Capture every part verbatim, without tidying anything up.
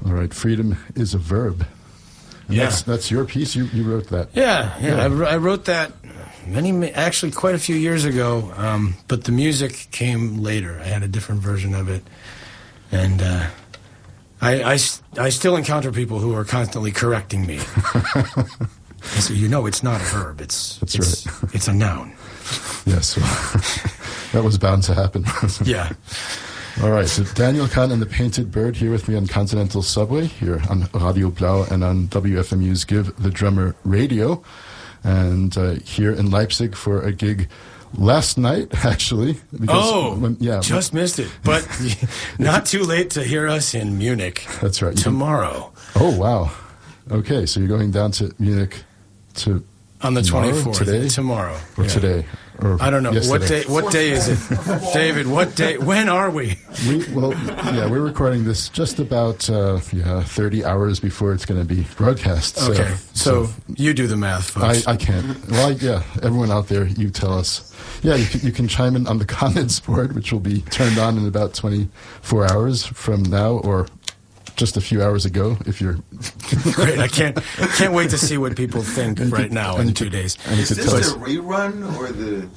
All right, freedom is a verb. And yeah. That's, that's your piece? You, you wrote that? Yeah, yeah. yeah. I, I wrote that many, actually quite a few years ago, um, but the music came later. I had a different version of it. And uh, I, I, I still encounter people who are constantly correcting me. So you know it's not a verb. It's, that's it's, right. It's a noun. Yes, well, that was bound to happen. Yeah. All right, so Daniel Kahn and the Painted Bird here with me on Continental Subway, here on Radio Blau and on W F M U's Give the Drummer Radio, and uh, here in Leipzig for a gig last night, actually. Oh, when, yeah, just when, missed it, but not too late to hear us in Munich. That's right. Tomorrow. Can, oh, wow. Okay, so you're going down to Munich to... On the twenty-fourth, today? Tomorrow. Or yeah. today. Or I don't know. yesterday. What day What day is it? David, what day? When are we? we? Well, yeah, we're recording this just about uh, yeah, thirty hours before it's going to be broadcast. So, okay, so, so you do the math, folks. I, I can't. Well, I, yeah, everyone out there, you tell us. Yeah, you can, you can chime in on the comments board, which will be turned on in about twenty-four hours from now, or just a few hours ago, if you're... Great, I can't can't wait to see what people think right could, now in two could, days. Is this the rerun or the...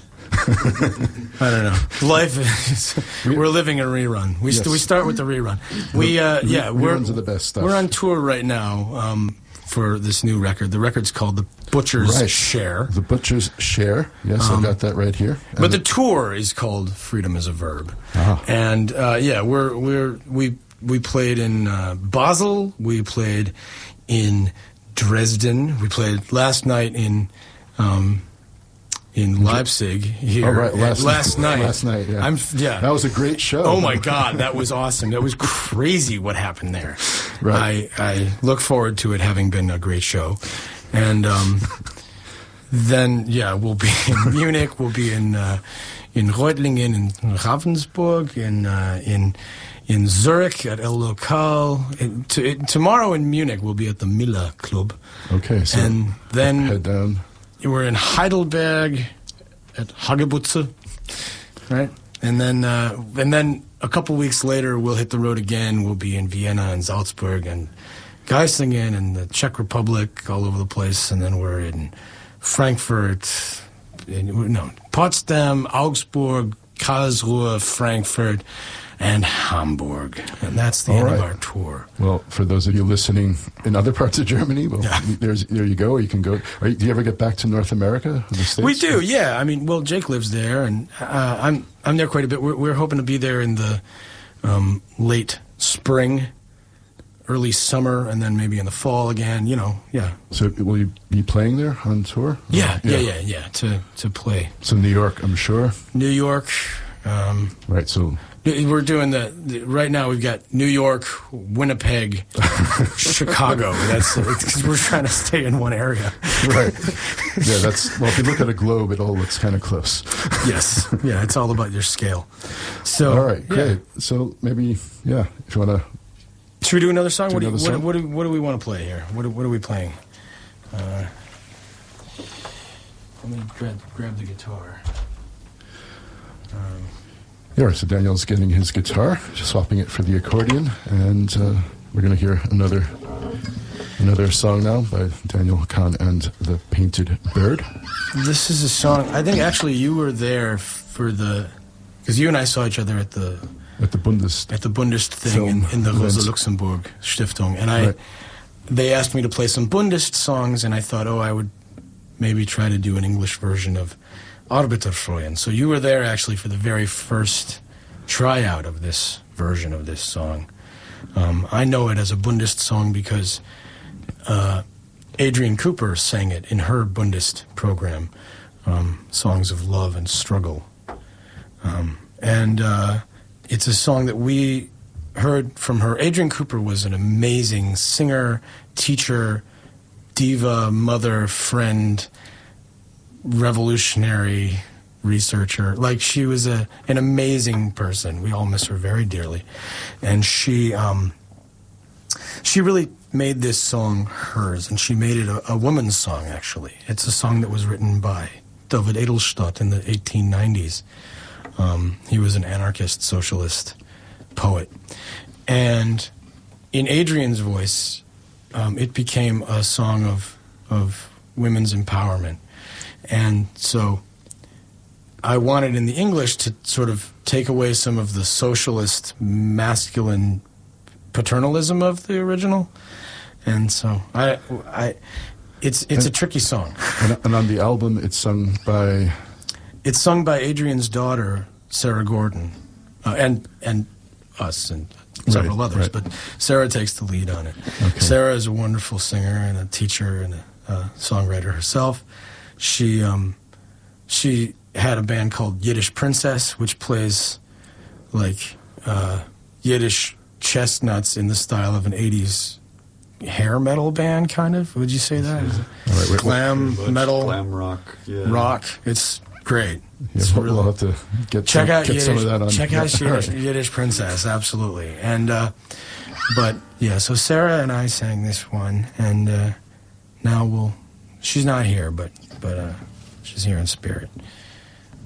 I don't know. Life is... We're living a rerun. We, yes. st- we start with the rerun. We, uh, yeah, Reruns we're, are the best stuff. We're on tour right now um, for this new record. The record's called The Butcher's right. Share. The Butcher's Share. Yes, um, I've got that right here. And but the tour is called Freedom is a Verb. Uh-huh. And, uh, yeah, we're, we're, we... We played in uh, Basel. We played in Dresden. We played last night in um, in Leipzig. Here, oh, right. last, last night. Last night, yeah. I'm, yeah. That was a great show. Oh my God, that was awesome. That was crazy what happened there. Right. I I look forward to it having been a great show, and um, then yeah, we'll be in Munich. We'll be in uh, in Reutlingen, in Ravensburg, in uh, in. In Zurich at El Local. It, to, it, tomorrow in Munich we'll be at the Miller Club. Okay, so and then head down. We're in Heidelberg at Hagebutze, right? And then uh, and then a couple weeks later we'll hit the road again. We'll be in Vienna and Salzburg and Geislingen and the Czech Republic, all over the place. And then we're in Frankfurt, in, no, Potsdam, Augsburg, Karlsruhe, Frankfurt, and Hamburg. And that's the All end right. of our tour. Well, for those of you listening in other parts of Germany, well, yeah. there's, there you go. Or you can go. Are you, do you ever get back to North America? The States? We do, yeah. I mean, well, Jake lives there, and uh, I'm I'm there quite a bit. We're, we're hoping to be there in the um, late spring, early summer, and then maybe in the fall again. You know, yeah. So will you be playing there on tour? Yeah, yeah, yeah, yeah. yeah to to play. So New York, I'm sure. New York. Um, right. So. We're doing the, the right now. We've got New York, Winnipeg, Chicago. That's because we're trying to stay in one area. Right. Yeah. That's well. If you look at a globe, it all looks kind of close. Yes. Yeah. It's all about your scale. So. All right. Great. Yeah. So maybe yeah. If you want to. Should we do another song? Do what, another do you, song? What, what, do, what do we want to play here? What, what are we playing? Uh, let me grab grab the guitar. Um, Yeah, so Daniel's getting his guitar, just swapping it for the accordion, and uh, we're going to hear another another song now by Daniel Kahn and the Painted Bird. This is a song, I think actually you were there for the, because you and I saw each other at the at the Bundes at the Bundest thing in, in the Rosa Luxemburg Stiftung, and I right. they asked me to play some Bundest songs, and I thought, oh, I would maybe try to do an English version of Arbeiterfreuen. So you were there actually for the very first tryout of this version of this song. Um, I know it as a Bundest song because uh, Adrienne Cooper sang it in her Bundest program, um, Songs of Love and Struggle. Um, and uh, it's a song that we heard from her. Adrienne Cooper was an amazing singer, teacher, diva, mother, friend, revolutionary researcher. Like, she was a an amazing person. We all miss her very dearly. And she um, she really made this song hers, and she made it a, a woman's song, actually. It's a song that was written by David Edelstadt in the eighteen nineties. Um, he was an anarchist, socialist poet. And in Adrian's voice, um, it became a song of of women's empowerment. And so I wanted in the English to sort of take away some of the socialist, masculine paternalism of the original. And so I, I, it's it's and, a tricky song. And, and on the album, it's sung by... It's sung by Adrian's daughter, Sarah Gordon, uh, and and us and several right, others. right. But Sarah takes the lead on it. Okay. Sarah is a wonderful singer and a teacher and a uh, songwriter herself. She um, she had a band called Yiddish Princess, which plays like uh, Yiddish chestnuts in the style of an eighties hair metal band, kind of. Would you say that? All right, wait, glam Much metal, glam rock, yeah. rock. It's great. Yeah, It's we'll, really, we'll have to get, check some, out get Yiddish, some of that on. check out yeah. Yiddish, Yiddish Princess, absolutely. And uh, but yeah, so Sarah and I sang this one, and uh, now we'll. She's not here, but but uh, she's here in spirit.